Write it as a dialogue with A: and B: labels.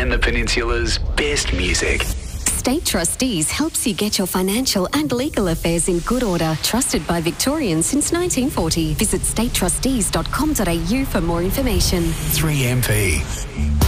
A: and the Peninsula's best music.
B: State Trustees helps you get your financial and legal affairs in good order. Trusted by Victorians since 1940. Visit statetrustees.com.au for more information.
A: 3MP.